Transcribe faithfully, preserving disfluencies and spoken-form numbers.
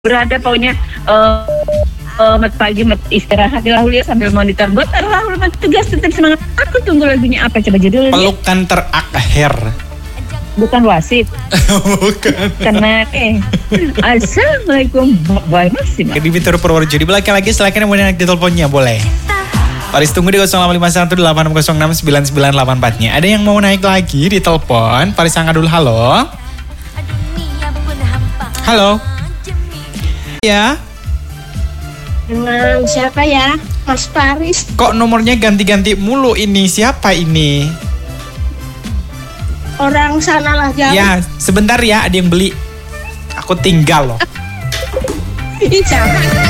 berada pokoknya uh, uh, pagi istirahat di Rahul ya sambil monitor buat Rahul tugas tetap semangat. Aku tunggu lagunya apa coba judulnya? Pelukan terakhir. Bukan wasit. Bukan. Karena eh Assalamualaikum Bye masih. Di Fitur Purworejo di belakang lagi silakan yang mau naik di teleponnya boleh. Paris tunggu di nol delapan lima satu delapan nol nol enam sembilan sembilan delapan empat-nya. Ada yang mau naik lagi di telepon? Paris angkat dulu. Halo. Halo. Ya. Dengan siapa ya? Mas Paris. Kok nomornya ganti-ganti mulu ini? Siapa ini? Orang sanalah jauh. Ya, sebentar ya ada yang beli. Aku tinggal loh. Ih, jangan.